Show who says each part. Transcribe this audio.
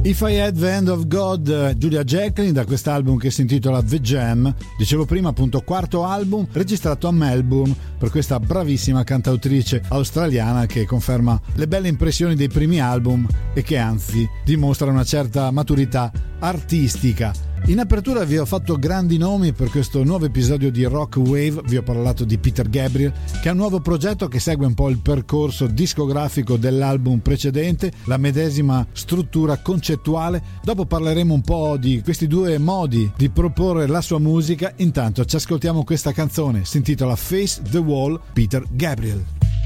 Speaker 1: If I Had the Hand of God, Julia Jacklin, da quest'album che si intitola The Jam. Dicevo prima, appunto, quarto album registrato a Melbourne per questa bravissima cantautrice australiana che conferma le belle impressioni dei primi album e che anzi dimostra una certa maturità artistica. In apertura vi ho fatto grandi nomi per questo nuovo episodio di Rock Wave. Vi ho parlato di Peter Gabriel, che ha un nuovo progetto che segue un po' il percorso discografico dell'album precedente, la medesima struttura concettuale. Dopo parleremo un po' di questi due modi di proporre la sua musica. Intanto ci ascoltiamo questa canzone, si intitola Face the Wall, Peter Gabriel.